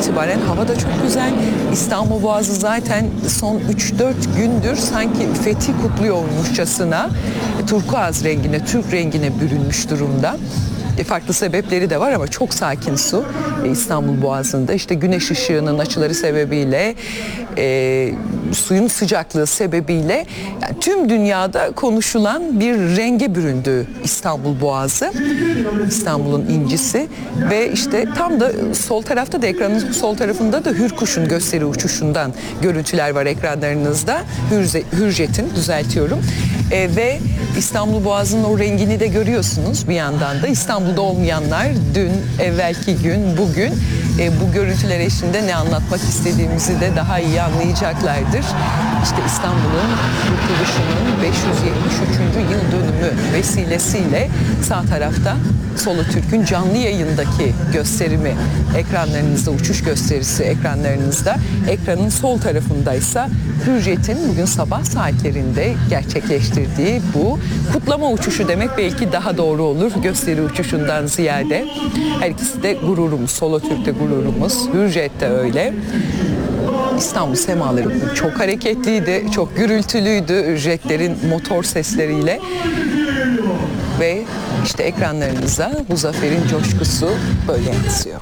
itibaren hava da çok güzel. İstanbul Boğazı zaten son 3-4 gündür sanki fethi kutluyormuşçasına turkuaz rengine, Türk rengine bürünmüş durumda. Farklı sebepleri de var ama çok sakin su İstanbul Boğazı'nda. İşte güneş ışığının açıları sebebiyle, suyun sıcaklığı sebebiyle yani tüm dünyada konuşulan bir renge büründü İstanbul Boğazı. İstanbul'un incisi ve işte tam da sol tarafta da, ekranın sol tarafında da Hürkuş'un gösteri uçuşundan görüntüler var ekranlarınızda. Hürjet'in, düzeltiyorum. Ve İstanbul Boğazı'nın o rengini de görüyorsunuz bir yandan da. İstanbul'da olmayanlar dün, evvelki gün, bugün bu görüntüler eşliğinde ne anlatmak istediğimizi de daha iyi anlayacaklardır. İşte İstanbul'un kurtuluşunun 573. yıl dönümü vesilesiyle sağ tarafta Solo Türk'ün canlı yayındaki gösterimi ekranlarınızda, uçuş gösterisi ekranlarınızda. Ekranın sol tarafındaysa Hürjet'in bugün sabah saatlerinde gerçekleştirdiği bu kutlama uçuşu demek belki daha doğru olur gösteri uçuşundan ziyade. Her ikisi de gururumuz. Solo Türk'te gururumuz, Hürjet de öyle. İstanbul semaları çok hareketliydi, çok gürültülüydü jetlerin motor sesleriyle. Ve işte ekranlarınıza bu zaferin coşkusu böyle yansıyor.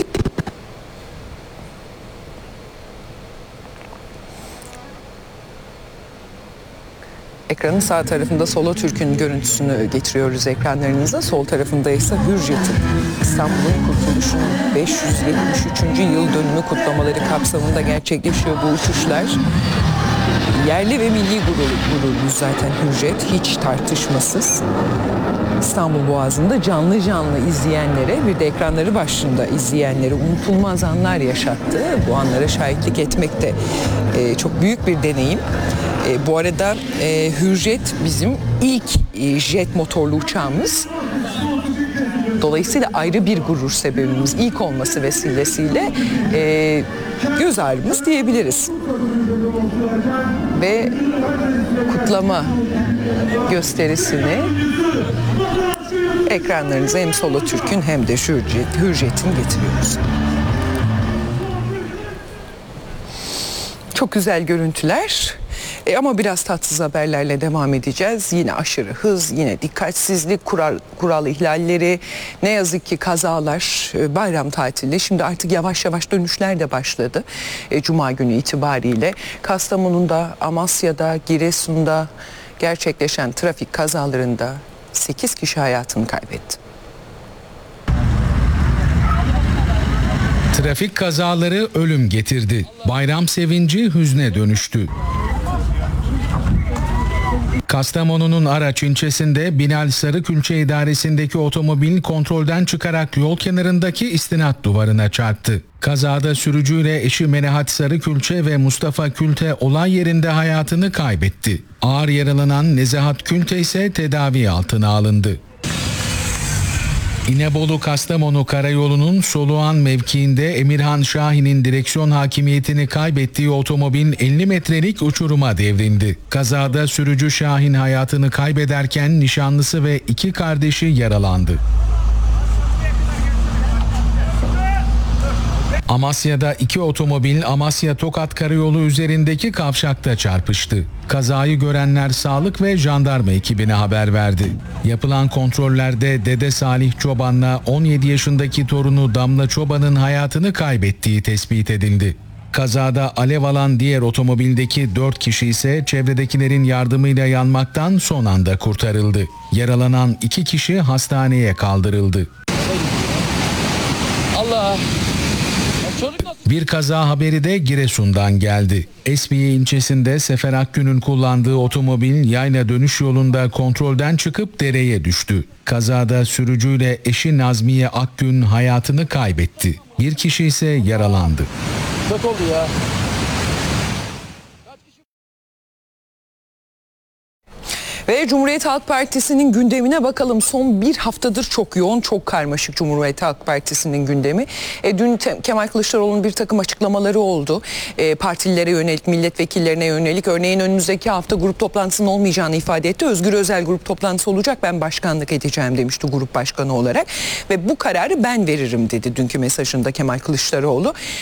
Ekranın sağ tarafında Solo Türk'ün görüntüsünü getiriyoruz ekranlarınıza. Sol tarafında ise Hürjet'in İstanbul'un kurtuluşunun 573. yıl dönümü kutlamaları kapsamında gerçekleşiyor bu uçuşlar. Yerli ve milli gururumuz zaten Hürjet, hiç tartışmasız. İstanbul Boğazı'nda canlı izleyenlere, bir de ekranları başında izleyenlere unutulmaz anlar yaşattı. Bu anlara şahitlik etmek de çok büyük bir deneyim. Bu arada Hürjet bizim ilk jet motorlu uçağımız. Dolayısıyla ayrı bir gurur sebebimiz, ilk olması vesilesiyle göz ağrımız diyebiliriz. Ve kutlama gösterisini ekranlarınıza hem Solo Türk'ün hem de Hürjet'in getiriyoruz. Çok güzel görüntüler. Ama biraz tatsız haberlerle devam edeceğiz. Yine aşırı hız, yine dikkatsizlik, kural ihlalleri, ne yazık ki kazalar, bayram tatili. Şimdi artık yavaş yavaş dönüşler de başladı. Cuma günü itibariyle Kastamonu'da, Amasya'da, Giresun'da gerçekleşen trafik kazalarında 8 kişi hayatını kaybetti. Trafik kazaları ölüm getirdi. Bayram sevinci hüzne dönüştü. Kastamonu'nun Araç ilçesinde Binal Sarıkülçe idaresindeki otomobil kontrolden çıkarak yol kenarındaki istinat duvarına çarptı. Kazada sürücüyle eşi Melahat Sarıkülçe ve Mustafa Külte olay yerinde hayatını kaybetti. Ağır yaralanan Nezahat Külte ise tedavi altına alındı. İnebolu-Kastamonu Karayolu'nun Soluğan mevkiinde Emirhan Şahin'in direksiyon hakimiyetini kaybettiği otomobil 50 metrelik uçuruma devrildi. Kazada sürücü Şahin hayatını kaybederken nişanlısı ve 2 kardeşi yaralandı. Amasya'da 2 otomobil Amasya-Tokat Karayolu üzerindeki kavşakta çarpıştı. Kazayı görenler sağlık ve jandarma ekibine haber verdi. Yapılan kontrollerde Dede Salih Çoban'la 17 yaşındaki torunu Damla Çoban'ın hayatını kaybettiği tespit edildi. Kazada alev alan diğer otomobildeki 4 kişi ise çevredekilerin yardımıyla yanmaktan son anda kurtarıldı. Yaralanan 2 kişi hastaneye kaldırıldı. Allah! Bir kaza haberi de Giresun'dan geldi. Esmiye ilçesinde Sefer Akgün'ün kullandığı otomobil yayla dönüş yolunda kontrolden çıkıp dereye düştü. Kazada sürücüyle eşi Nazmiye Akgün hayatını kaybetti. Bir kişi ise yaralandı. Çok oldu ya. Ve Cumhuriyet Halk Partisi'nin gündemine bakalım. Son bir haftadır çok yoğun, çok karmaşık Cumhuriyet Halk Partisi'nin gündemi. Dün Kemal Kılıçdaroğlu'nun bir takım açıklamaları oldu. Partililere yönelik, milletvekillerine yönelik. Örneğin önümüzdeki hafta grup toplantısının olmayacağını ifade etti. Özgür Özel grup toplantısı olacak, ben başkanlık edeceğim demişti grup başkanı olarak. Ve bu kararı ben veririm dedi dünkü mesajında Kemal Kılıçdaroğlu.